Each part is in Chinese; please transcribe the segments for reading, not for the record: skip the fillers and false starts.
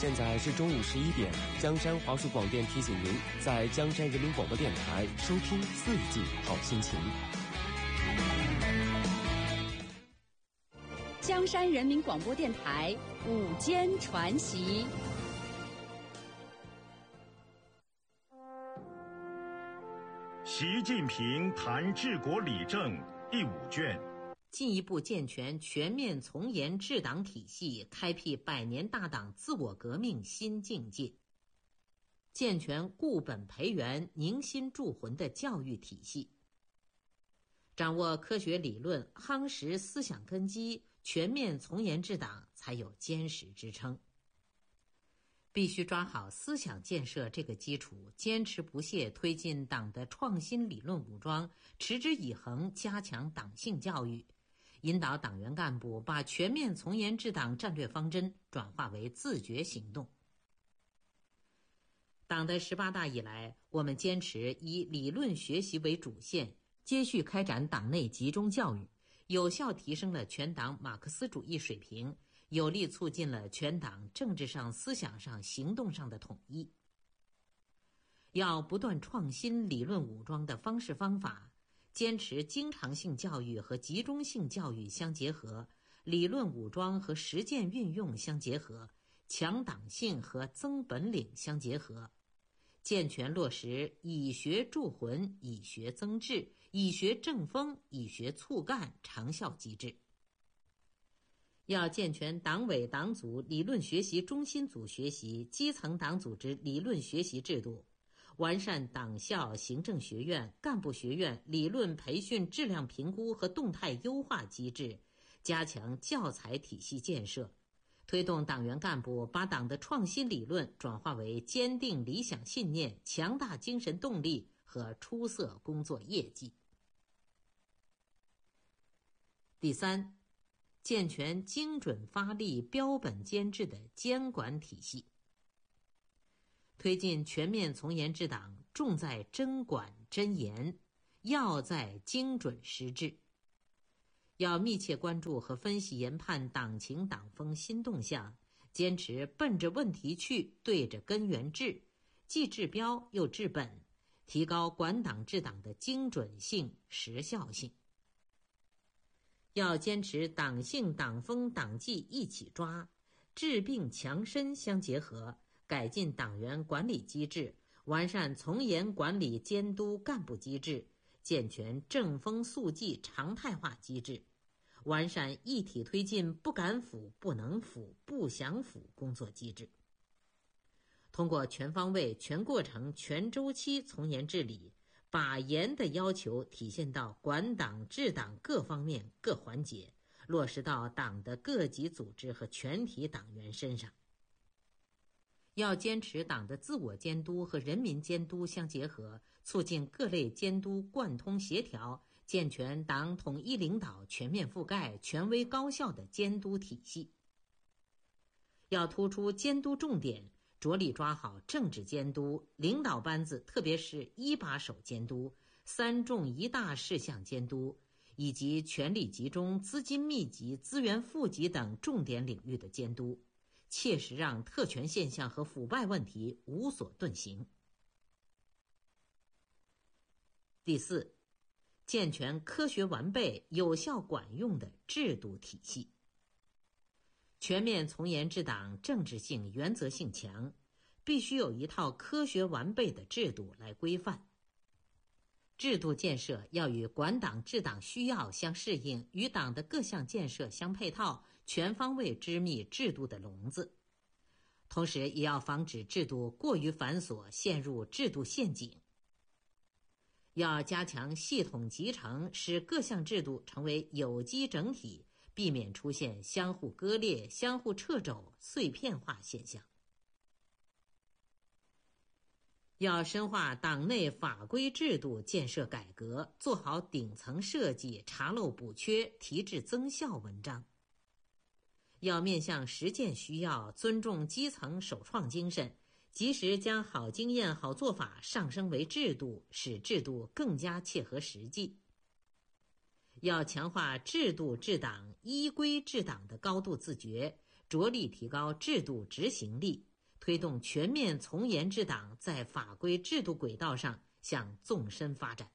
现在是中午11点，江山华数广电提醒您，在江山人民广播电台收听四季好心情。 江山人民广播电台午间传习。 习近平谈治国理政第5卷， 进一步健全全面从严治党体系，开辟100年大党自我革命新境界。健全固本培元、凝心铸魂的教育体系，掌握科学理论，夯实思想根基，全面从严治党才有坚实支撑。必须抓好思想建设这个基础，坚持不懈推进党的创新理论武装，持之以恒加强党性教育，引导党员干部把全面从严治党战略方针转化为自觉行动。党的18大以来，我们坚持以理论学习为主线，接续开展党内集中教育，有效提升了全党马克思主义水平，有力促进了全党政治上、思想上、行动上的统一。要不断创新理论武装的方式方法，坚持经常性教育和集中性教育相结合，理论武装和实践运用相结合，强党性和增本领相结合，健全落实以学铸魂、以学增智、以学正风、以学促干长效机制。要健全党委党组理论学习中心组学习、基层党组织理论学习制度，完善党校、行政学院、干部学院理论培训质量评估和动态优化机制，加强教材体系建设，推动党员干部把党的创新理论转化为坚定理想信念、强大精神动力和出色工作业绩。第3，健全精准发力、标本兼治的监管体系，推进全面从严治党，重在真管真严，要在精准实质。要密切关注和分析研判党情党风新动向，坚持奔着问题去，对着根源治，既治标又治本，提高管党治党的精准性、时效性。要坚持党性、党风、党纪一起抓，治病强身相结合，改进党员管理机制，完善从严管理监督干部机制，健全正风肃纪常态化机制，完善一体推进不敢腐、不能腐、不想腐工作机制。通过全方位、全过程、全周期从严治理，把严的要求体现到管党治党各方面各环节，落实到党的各级组织和全体党员身上。要坚持党的自我监督和人民监督相结合，促进各类监督贯通协调，健全党统一领导全面覆盖、权威高效的监督体系。要突出监督重点，着力抓好政治监督、领导班子特别是1把手监督、3重1大事项监督，以及权力集中、资金密集、资源富集等重点领域的监督，切实让特权现象和腐败问题无所遁形。第4，健全科学完备、有效管用的制度体系。全面从严治党政治性、原则性强，必须有一套科学完备的制度来规范。制度建设要与管党治党需要相适应，与党的各项建设相配套，全方位织密制度的笼子。同时也要防止制度过于繁琐，陷入制度陷阱。要加强系统集成，使各项制度成为有机整体，避免出现相互割裂、相互掣肘、碎片化现象。要深化党内法规制度建设改革，做好顶层设计、查漏补缺、提质增效文章。要面向实践需要，尊重基层首创精神，及时将好经验、好做法上升为制度，使制度更加切合实际。要强化制度治党、依规治党的高度自觉，着力提高制度执行力， 推动全面从严治党在法规制度轨道上向纵深发展。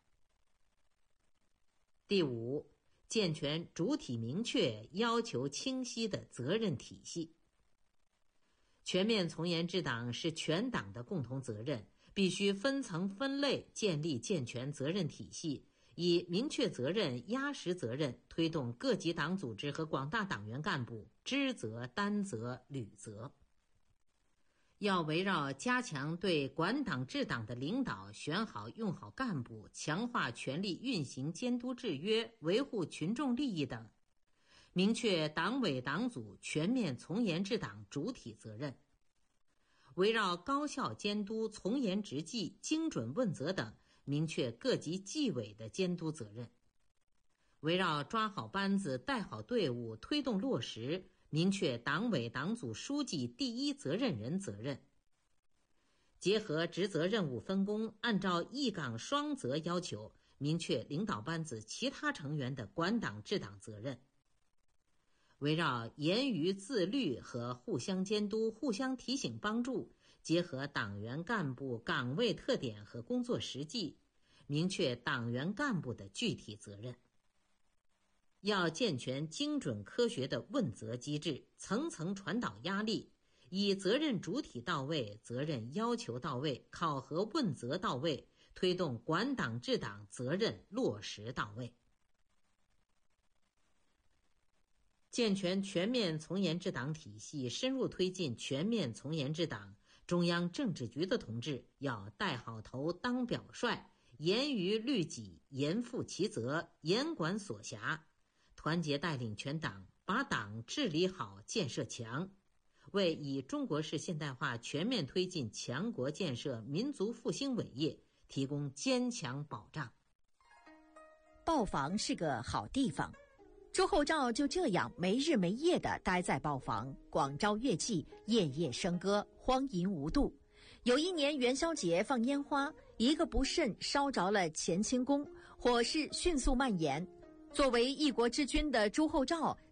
第五，健全主体明确、要求清晰的责任体系。全面从严治党是全党的共同责任，必须分层分类建立健全责任体系，以明确责任、压实责任，推动各级党组织和广大党员干部知责、担责、履责。要围绕加强对管党治党的领导，选好用好干部，强化权力运行监督制约，维护群众利益等，明确党委党组全面从严治党主体责任，围绕高效监督、从严执纪、精准问责等，明确各级纪委的监督责任，围绕抓好班子、带好队伍、推动落实，明确党委党组书记第一责任人责任，结合职责任务分工，按照一岗双责要求，明确领导班子其他成员的管党治党责任，围绕严于自律和互相监督、互相提醒帮助，结合党员干部岗位特点和工作实际，明确党员干部的具体责任。要健全精准科学的问责机制，层层传导压力，以责任主体到位、责任要求到位、考核问责到位，推动管党治党责任落实到位。健全全面从严治党体系，深入推进全面从严治党，中央政治局的同志要带好头、当表率，严于律己，严负其责，严管所辖，团结带领全党，把党治理好、建设强，为以中国式现代化全面推进强国建设、民族复兴伟业提供坚强保障。 报房是个好地方，朱厚照就这样没日没夜地待在报房，广招乐伎，夜夜笙歌，荒淫无度。有一年元宵节放烟花，一个不慎烧着了乾清宫，火势迅速蔓延。作为一国之君的朱厚照